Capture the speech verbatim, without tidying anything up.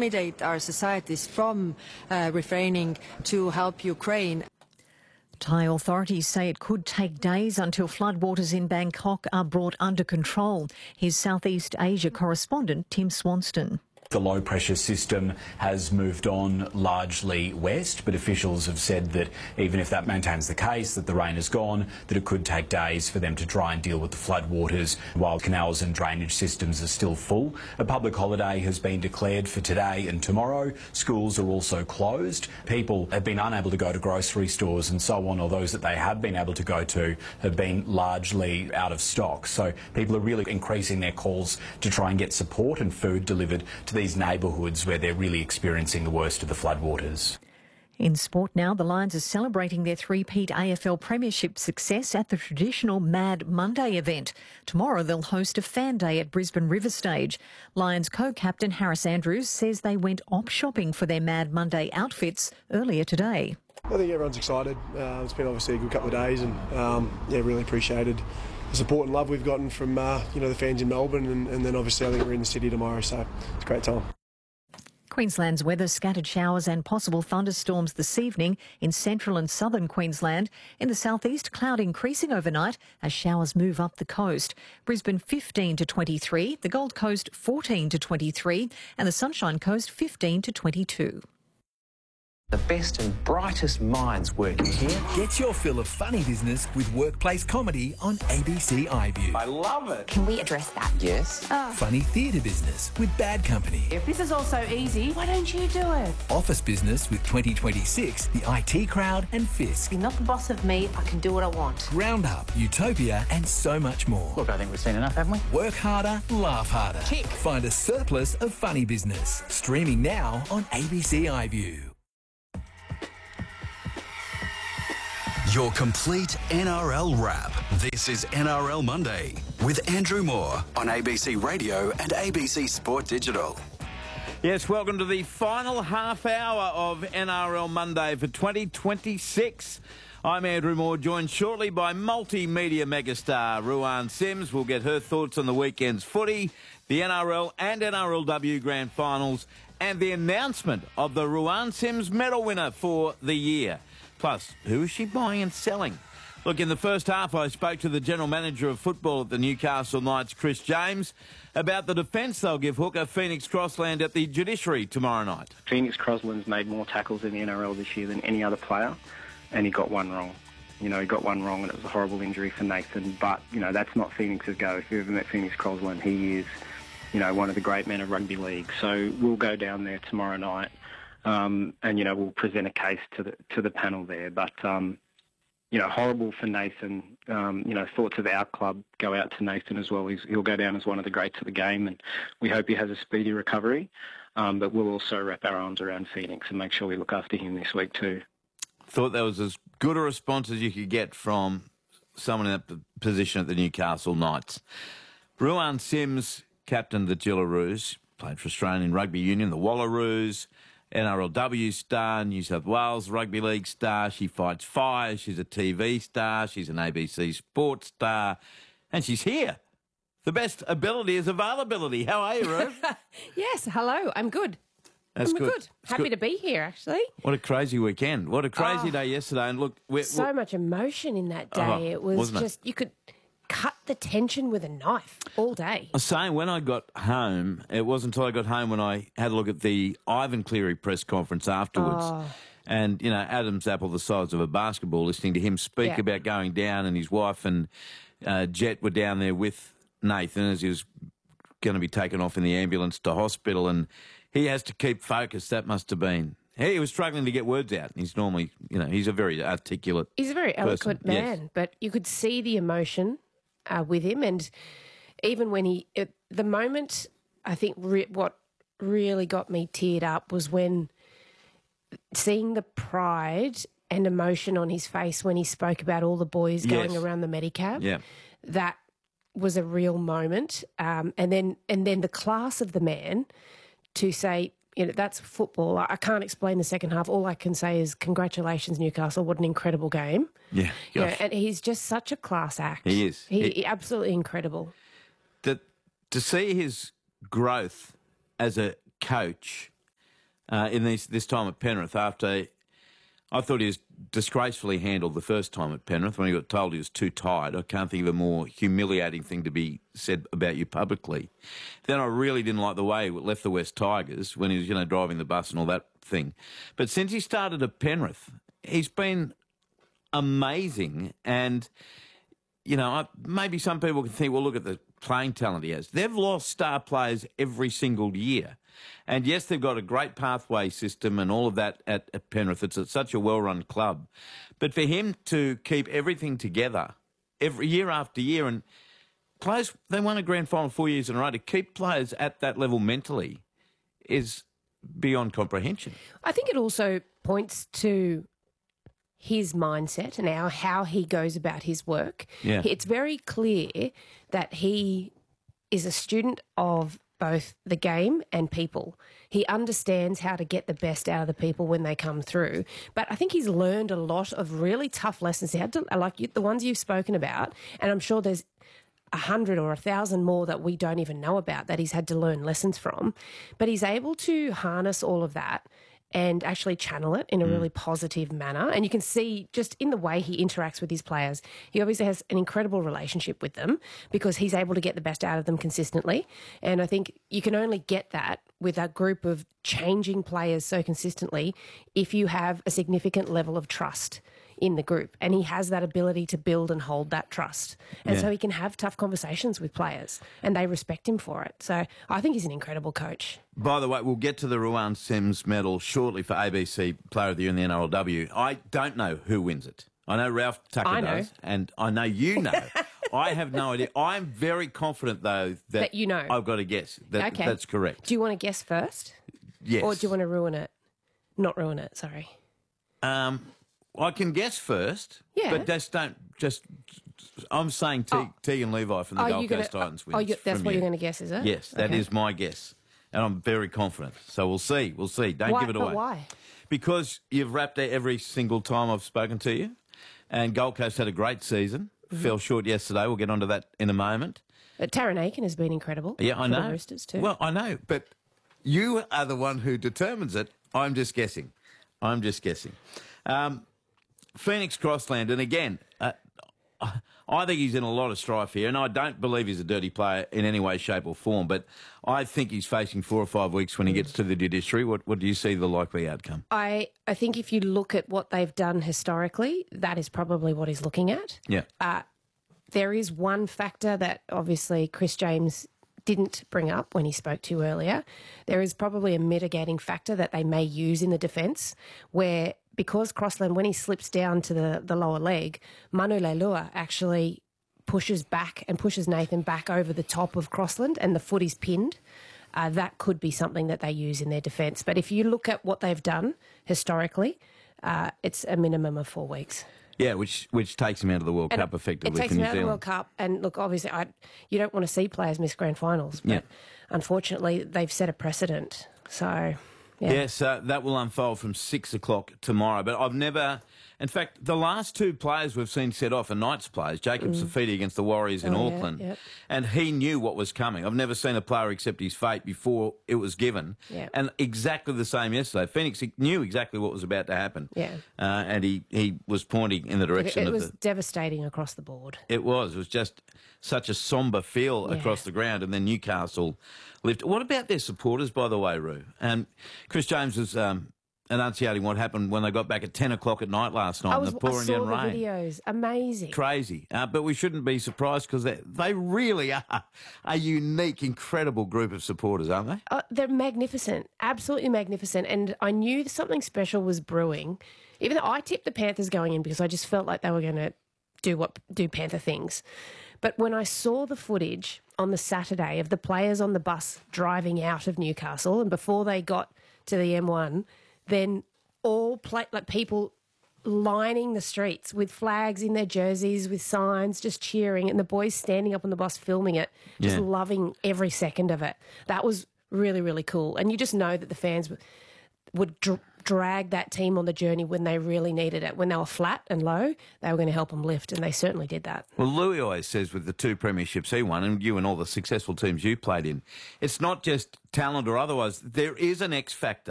intimidate our societies from uh, refraining to help Ukraine. Thai authorities say it could take days until floodwaters in Bangkok are brought under control. Here's Southeast Asia correspondent Tim Swanston. The low-pressure system has moved on largely west, but officials have said that even if that maintains the case, that the rain is gone, that it could take days for them to try and deal with the floodwaters while canals and drainage systems are still full. A public holiday has been declared for today and tomorrow. Schools are also closed. People have been unable to go to grocery stores and so on, or those that they have been able to go to have been largely out of stock. So people are really increasing their calls to try and get support and food delivered to the these neighbourhoods where they're really experiencing the worst of the floodwaters. In sport now, the Lions are celebrating their three-peat A F L premiership success at the traditional Mad Monday event. Tomorrow they'll host a fan day at Brisbane River Stage. Lions co-captain Harris Andrews says they went op shopping for their Mad Monday outfits earlier today. I think everyone's excited. Uh, it's been obviously a good couple of days, and um, yeah, really appreciated the support and love we've gotten from uh, you know the fans in Melbourne, and, and then obviously I think we're in the city tomorrow, so it's a great time. Queensland's weather: scattered showers and possible thunderstorms this evening in central and southern Queensland. In the southeast, cloud increasing overnight as showers move up the coast. Brisbane fifteen to twenty-three, the Gold Coast fourteen to twenty-three, and the Sunshine Coast fifteen to twenty-two. The best and brightest minds working here. Get your fill of funny business with workplace comedy on A B C iView. I love it. Can we address that? Yes. Oh. Funny theatre business with Bad Company. If this is all so easy, why don't you do it? Office business with twenty twenty-six, the I T Crowd and Fisk. You're not the boss of me, I can do what I want. Roundup, Utopia and so much more. Look, I think we've seen enough, haven't we? Work harder, laugh harder. Tick. Find a surplus of funny business. Streaming now on A B C iView. Your complete N R L wrap. This is N R L Monday with Andrew Moore on A B C Radio and A B C Sport Digital. Yes, welcome to the final half hour of N R L Monday for twenty twenty-six. I'm Andrew Moore, joined shortly by multimedia megastar Ruan Sims. We'll get her thoughts on the weekend's footy, the N R L and N R L W Grand Finals, and the announcement of the Ruan Sims medal winner for the year. Plus, who is she buying and selling? Look, in the first half, I spoke to the General Manager of Football at the Newcastle Knights, Chris James, about the defence they'll give hooker Phoenix Crossland at the Judiciary tomorrow night. Phoenix Crossland's made more tackles in the N R L this year than any other player, and he got one wrong. You know, he got one wrong, and it was a horrible injury for Nathan. But, you know, that's not Phoenix's go. If you've ever met Phoenix Crossland, he is, you know, one of the great men of rugby league. So we'll go down there tomorrow night. Um, and, you know, we'll present a case to the to the panel there. But, um, you know, horrible for Nathan. Um, you know, thoughts of our club go out to Nathan as well. He's, he'll go down as one of the greats of the game, and we hope he has a speedy recovery. Um, but we'll also wrap our arms around Phoenix and make sure we look after him this week too. Thought that was as good a response as you could get from someone in that position at the Newcastle Knights. Ruan Sims, captain of the Jillaroos, played for Australian Rugby Union, the Wallaroos, N R L W star, New South Wales Rugby League star. She fights fire. She's a T V star. She's an A B C Sports star. And she's here. The best ability is availability. How are you, Ruth? Yes, hello. I'm good. That's I'm good. good. That's Happy good. to be here, actually. What a crazy weekend. What a crazy Oh, day yesterday. And look, we're, so we're, much emotion in that day. Oh, it was wasn't it? just, you could cut the tension with a knife all day. I was saying when I got home, it wasn't until I got home when I had a look at the Ivan Cleary press conference afterwards. Oh. And, you know, Adam's apple the size of a basketball, listening to him speak Yeah. about going down, and his wife and uh, Jet were down there with Nathan as he was going to be taken off in the ambulance to hospital, and he has to keep focus. That must have been... He was struggling to get words out. He's normally, you know, he's a very articulate He's a very person. eloquent man, Yes. but you could see the emotion uh, with him. And even when he, at the moment, I think re- what really got me teared up was when seeing the pride and emotion on his face when he spoke about all the boys going Yes. around the Medicab. Yeah. That was a real moment. Um, and then and then the class of the man to say, you know, that's football. I I can't explain the second half. All I can say is congratulations, Newcastle. What an incredible game. Yeah, You know, gosh. and he's just such a class act. He is. He, He- he- absolutely incredible. To, to see his growth as a coach uh, in this, this time at Penrith after I thought he was disgracefully handled the first time at Penrith when he got told he was too tired. I can't think of a more humiliating thing to be said about you publicly. Then I really didn't like the way he left the West Tigers when he was, you know, driving the bus and all that thing. But since he started at Penrith, he's been amazing. And, you know, I, maybe some people can think, well, look at the playing talent he has. They've lost star players every single year. And yes, they've got a great pathway system and all of that at, at Penrith. It's a, such a well-run club. But for him to keep everything together every year after year, and players, they won a grand final four years in a row, to keep players at that level mentally is beyond comprehension. I think it also points to his mindset and how, how he goes about his work. Yeah. It's very clear that he is a student of both the game and people. He understands how to get the best out of the people when they come through. But I think he's learned a lot of really tough lessons. He had to, like you, the ones you've spoken about, and I'm sure there's a hundred or a thousand more that we don't even know about that he's had to learn lessons from. But he's able to harness all of that and actually channel it in a really positive manner. And you can see just in the way he interacts with his players, he obviously has an incredible relationship with them because he's able to get the best out of them consistently. And I think you can only get that with a group of changing players so consistently if you have a significant level of trust in the group. And he has that ability to build and hold that trust. And Yeah. so he can have tough conversations with players and they respect him for it. So I think he's an incredible coach. By the way, we'll get to the Ruan Sims medal shortly for A B C Player of the Year in the N R L W. I don't know who wins it. I know Ralph Tucker I know. does, and I know you know. I have no idea. I'm very confident, though, that, That you know. I've got to guess. That, Okay. That's correct. Do you want to guess first? Yes. Or do you want to ruin it? Not ruin it, sorry. Um, I can guess first, Yeah. but just don't, just, I'm saying T, Oh. Tegan Levi from the Are Gold you gonna- Coast Titans wins. Oh, you, that's from what you. you're going to guess, is it? Yes, that is Okay. my guess. And I'm very confident. So we'll see. We'll see. Don't Why- give it away. But why? Because you've wrapped it every single time I've spoken to you. And Gold Coast had a great season. Mm-hmm. Fell short yesterday. We'll get onto that in a moment. Uh, Taron Aiken has been incredible. Yeah, I for know. The Roosters too. Well, I know. But you are the one who determines it. I'm just guessing. I'm just guessing. Um, Phoenix Crossland. And again, uh, I think he's in a lot of strife here, and I don't believe he's a dirty player in any way, shape or form, but I think he's facing four or five weeks when he gets to the judiciary. What, what do you see the likely outcome? I, I think if you look at what they've done historically, that is probably what he's looking at. Yeah. Uh, there is one factor that obviously Chris James didn't bring up when he spoke to you earlier. There is probably a mitigating factor that they may use in the defence where because Crossland, when he slips down to the, the lower leg, Manu Leilua actually pushes back and pushes Nathan back over the top of Crossland and the foot is pinned. Uh, that could be something that they use in their defence. But if you look at what they've done historically, uh, it's a minimum of four weeks. Yeah, which which takes him out of the World And Cup it- effectively It takes for him New out of the Zealand. World Cup. And look, obviously, I, you don't want to see players miss grand finals. But Yeah. unfortunately, they've set a precedent. So, yeah. Yes, uh, that will unfold from six o'clock tomorrow. But I've never, in fact, the last two players we've seen set off are Knights players. Jacob Mm. Safidi against the Warriors in Oh, yeah, Auckland. yep. And he knew what was coming. I've never seen a player accept his fate before it was given. Yeah. And exactly the same yesterday. Phoenix knew exactly what was about to happen. Yeah. Uh, and he, he was pointing in the It, direction it of was the... devastating across the board. It was. It was just such a sombre feel Yeah. across the ground, and then Newcastle lifted. What about their supporters, by the way, Roo? And Chris James was um, enunciating what happened when they got back at ten o'clock at night last night I, in was, the I pouring saw down the rain. videos. Amazing. Crazy. Uh, but we shouldn't be surprised because they, they really are a unique, incredible group of supporters, aren't they? Uh, they're magnificent, absolutely magnificent. And I knew something special was brewing, even though I tipped the Panthers going in because I just felt like they were going to do what do Panther things. But when I saw the footage on the Saturday of the players on the bus driving out of Newcastle, and before they got to the M one, then all play, like people lining the streets with flags in their jerseys, with signs, just cheering, and the boys standing up on the bus filming it, just Yeah. loving every second of it. That was really, really cool. And you just know that the fans w- would dr- drag that team on the journey when they really needed it. When they were flat and low, they were going to help them lift, and they certainly did that. Well, Louis always says with the two premierships he won, and you and all the successful teams you played in, it's not just talent or otherwise. There is an X factor